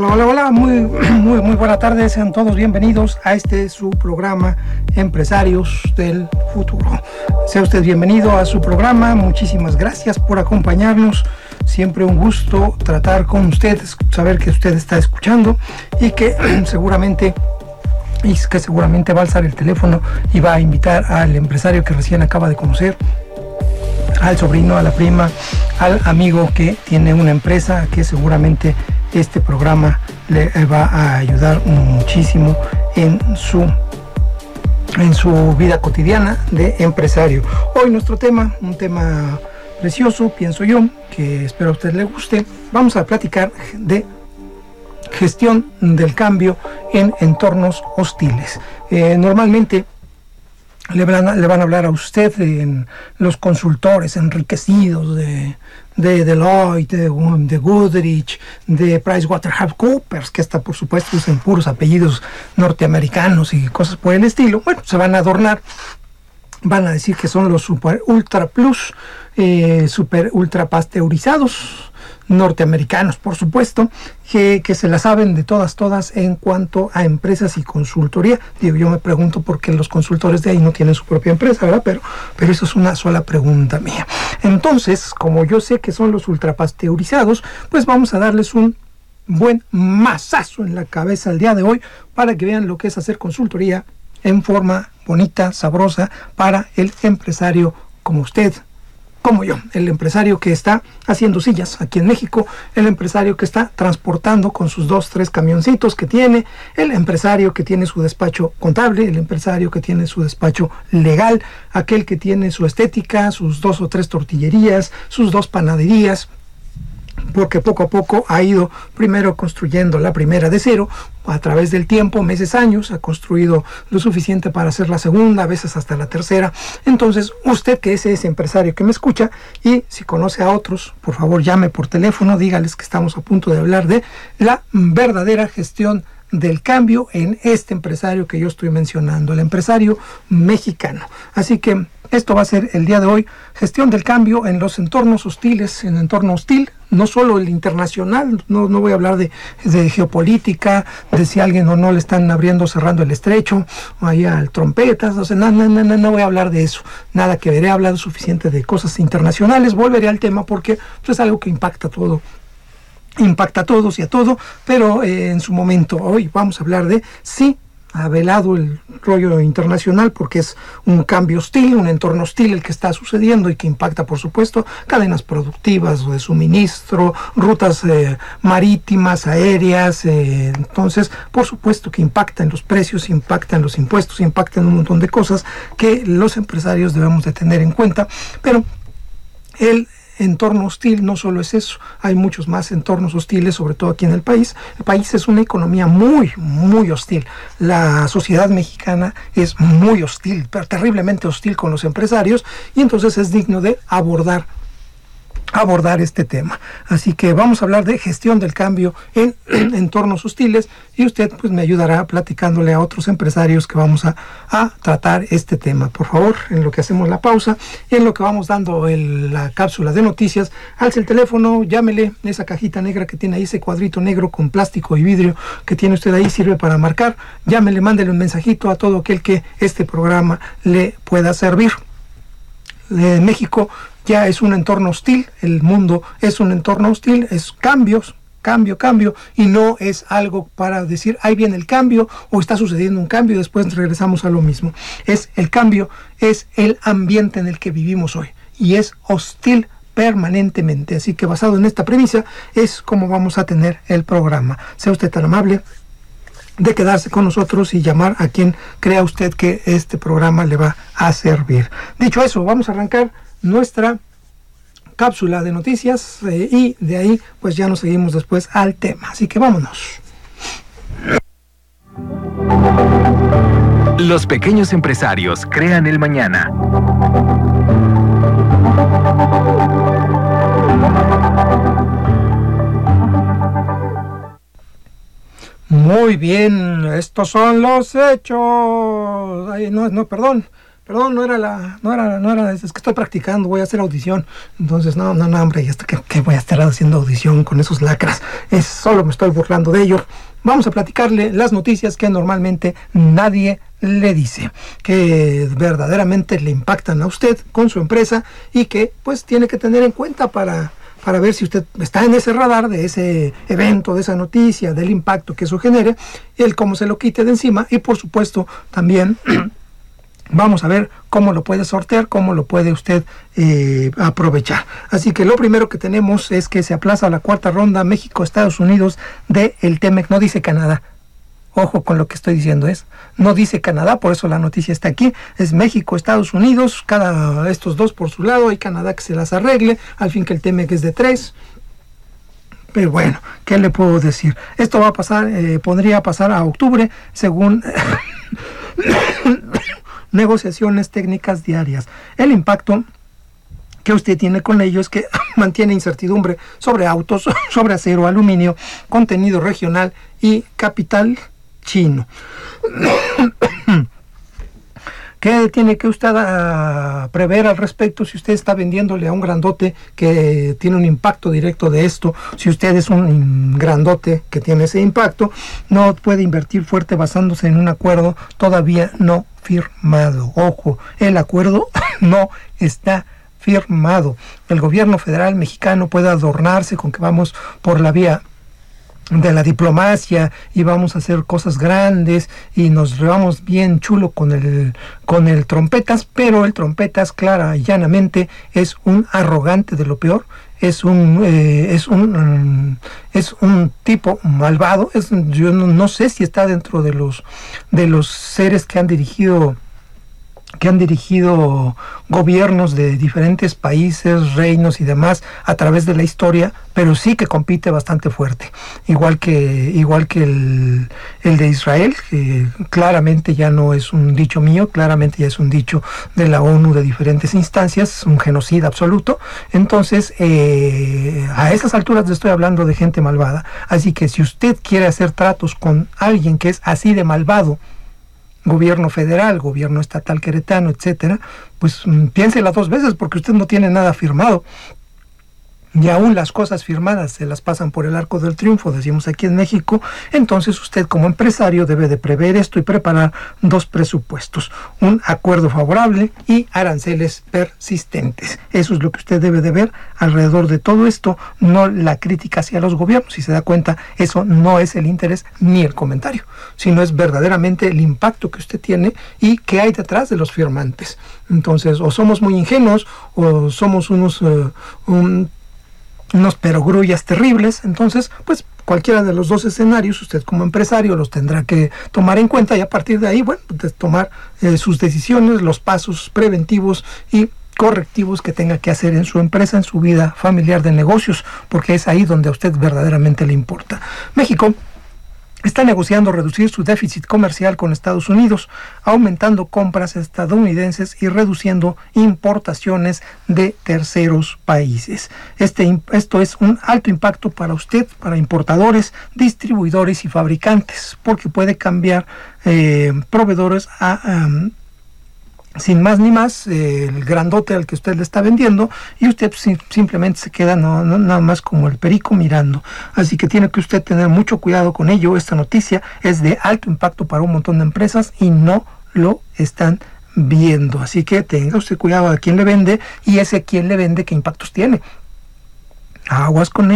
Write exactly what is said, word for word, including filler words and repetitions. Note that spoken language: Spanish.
Hola, hola, muy, muy, muy buena tarde, sean todos bienvenidos a este su programa Empresarios del Futuro. Sea usted bienvenido a su programa, muchísimas gracias por acompañarnos, siempre un gusto tratar con usted, saber que usted está escuchando y que seguramente... y que seguramente va a alzar el teléfono y va a invitar al empresario que recién acaba de conocer, al sobrino, a la prima, al amigo que tiene una empresa, que seguramente este programa le va a ayudar muchísimo en su, en su vida cotidiana de empresario. Hoy nuestro tema, un tema precioso, pienso yo, que espero a usted le guste. Vamos a platicar de gestión del cambio en entornos hostiles. Eh, normalmente le van, a, le van a hablar a usted en los consultores enriquecidos de, de Deloitte, de, de Goodrich, de PricewaterhouseCoopers, que hasta por supuesto usan puros apellidos norteamericanos y cosas por el estilo. Bueno, se van a adornar, van a decir que son los super ultra plus, eh, super ultra pasteurizados, norteamericanos, por supuesto, que, que se la saben de todas, todas en cuanto a empresas y consultoría. Digo, yo me pregunto por qué los consultores de ahí no tienen su propia empresa, ¿verdad? Pero, pero eso es una sola pregunta mía. Entonces, como yo sé que son los ultrapasteurizados, pues vamos a darles un buen mazazo en la cabeza el día de hoy para que vean lo que es hacer consultoría en forma bonita, sabrosa, para el empresario como usted, como yo, el empresario que está haciendo sillas aquí en México, el empresario que está transportando con sus dos, tres camioncitos que tiene, el empresario que tiene su despacho contable, el empresario que tiene su despacho legal, aquel que tiene su estética, sus dos o tres tortillerías, sus dos panaderías, porque poco a poco ha ido primero construyendo la primera de cero, a través del tiempo, meses, años, ha construido lo suficiente para hacer la segunda, a veces hasta la tercera. Entonces, usted que es ese empresario que me escucha, y si conoce a otros, por favor llame por teléfono, dígales que estamos a punto de hablar de la verdadera gestión del cambio en este empresario que yo estoy mencionando, el empresario mexicano. Así que esto va a ser el día de hoy, gestión del cambio en los entornos hostiles, en entorno hostil, no solo el internacional, no, no voy a hablar de, de geopolítica, de si alguien o no le están abriendo o cerrando el estrecho, o ahí al trompetas, no sé, no, no, no, no voy a hablar de eso, nada que veré, he hablado suficiente de cosas internacionales, volveré al tema porque pues, es algo que impacta todo. impacta a todos y a todo, pero eh, en su momento hoy vamos a hablar de sí, ha velado el rollo internacional porque es un cambio hostil, un entorno hostil el que está sucediendo y que impacta, por supuesto, cadenas productivas de suministro, rutas eh, marítimas, aéreas, eh, entonces, por supuesto que impacta en los precios, impacta en los impuestos, impacta en un montón de cosas que los empresarios debemos de tener en cuenta, pero el entorno hostil no solo es eso, hay muchos más entornos hostiles, sobre todo aquí en el país. El país es una economía muy, muy hostil. La sociedad mexicana es muy hostil, pero terriblemente hostil con los empresarios, y entonces es digno de abordar abordar este tema. Así que vamos a hablar de gestión del cambio en, en entornos hostiles, y usted pues me ayudará platicándole a otros empresarios que vamos a, a tratar este tema. Por favor, en lo que hacemos la pausa, en lo que vamos dando el, la cápsula de noticias, alce el teléfono, llámele, esa cajita negra que tiene ahí, ese cuadrito negro con plástico y vidrio que tiene usted ahí, sirve para marcar, llámele, mándele un mensajito a todo aquel que este programa le pueda servir. Eh, México ya es un entorno hostil, el mundo es un entorno hostil, es cambios, cambio, cambio, y no es algo para decir, ahí viene el cambio, o está sucediendo un cambio y después regresamos a lo mismo. Es el cambio, es el ambiente en el que vivimos hoy, y es hostil permanentemente. Así que basado en esta premisa es como vamos a tener el programa. Sea usted tan amable de quedarse con nosotros y llamar a quien crea usted que este programa le va a servir. Dicho eso, vamos a arrancar nuestra cápsula de noticias eh, y de ahí pues ya nos seguimos después al tema. Así que vámonos. Los pequeños empresarios crean el mañana. Muy bien, estos son los hechos. Ay, no, no, perdón. Perdón, no era la, no era, no era, es que estoy practicando, voy a hacer audición. Entonces, no, no, no, hombre, ¿qué, qué voy a estar haciendo audición con esos lacras? Es, solo me estoy burlando de ellos. Vamos a platicarle las noticias que normalmente nadie le dice, que verdaderamente le impactan a usted con su empresa y que pues tiene que tener en cuenta para, para ver si usted está en ese radar de ese evento, de esa noticia, del impacto que eso genere, el cómo se lo quite de encima y por supuesto también vamos a ver cómo lo puede sortear, cómo lo puede usted eh, aprovechar. Así que lo primero que tenemos es que se aplaza la cuarta ronda México-Estados Unidos del TEMEC. No dice Canadá. Ojo con lo que estoy diciendo, es no dice Canadá, por eso la noticia está aquí. Es México, Estados Unidos, cada estos dos por su lado, y Canadá que se las arregle, al fin que el TEMEC es de tres. Pero bueno, ¿qué le puedo decir? Esto va a pasar, eh, podría pasar a octubre, según negociaciones técnicas diarias. El impacto que usted tiene con ello es que mantiene incertidumbre sobre autos, sobre acero, aluminio, contenido regional y capital chino. ¿Qué tiene que usted uh, prever al respecto si usted está vendiéndole a un grandote que tiene un impacto directo de esto? Si usted es un grandote que tiene ese impacto, no puede invertir fuerte basándose en un acuerdo todavía no firmado. Ojo, el acuerdo no está firmado. El gobierno federal mexicano puede adornarse con que vamos por la vía de la diplomacia y vamos a hacer cosas grandes y nos llevamos bien chulo con el con el Trompetas, pero el Trompetas clara y llanamente es un arrogante de lo peor, es un eh, es un um, es un tipo malvado. Es, yo no, no sé si está dentro de los de los seres que han dirigido que han dirigido gobiernos de diferentes países, reinos y demás a través de la historia, pero sí que compite bastante fuerte, igual que igual que el, el de Israel, que claramente ya no es un dicho mío, claramente ya es un dicho de la ONU de diferentes instancias, un genocida absoluto. Entonces, eh, a esas alturas le estoy hablando de gente malvada, así que si usted quiere hacer tratos con alguien que es así de malvado, gobierno federal, gobierno estatal queretano, etcétera, pues mmm, piénsela dos veces porque usted no tiene nada firmado. Y aún las cosas firmadas se las pasan por el arco del triunfo, decimos aquí en México. Entonces usted como empresario debe de prever esto y preparar dos presupuestos, un acuerdo favorable y aranceles persistentes. Eso es lo que usted debe de ver alrededor de todo esto, no la crítica hacia los gobiernos. Si se da cuenta, eso no es el interés ni el comentario, sino es verdaderamente el impacto que usted tiene y qué hay detrás de los firmantes. Entonces, o somos muy ingenuos o somos unos... Uh, un, unos perogrullas terribles. Entonces, pues cualquiera de los dos escenarios, usted como empresario los tendrá que tomar en cuenta y a partir de ahí, bueno, pues, tomar eh, sus decisiones, los pasos preventivos y correctivos que tenga que hacer en su empresa, en su vida familiar de negocios, porque es ahí donde a usted verdaderamente le importa. México está negociando reducir su déficit comercial con Estados Unidos, aumentando compras estadounidenses y reduciendo importaciones de terceros países. Este, esto es un alto impacto para usted, para importadores, distribuidores y fabricantes, porque puede cambiar eh, proveedores a... Um, sin más ni más, eh, el grandote al que usted le está vendiendo, y usted sim- simplemente se queda no, no, nada más como el perico mirando. Así que tiene que usted tener mucho cuidado con ello. Esta noticia es de alto impacto para un montón de empresas y no lo están viendo. Así que tenga usted cuidado a quién le vende y ese quién le vende qué impactos tiene. Aguas con él.